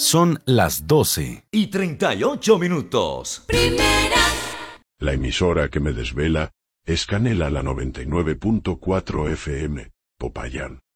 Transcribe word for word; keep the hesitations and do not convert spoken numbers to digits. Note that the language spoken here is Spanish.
Son las doce y treinta y ocho minutos. Primera. La emisora que me desvela es Canela la noventa y nueve punto cuatro F M, Popayán.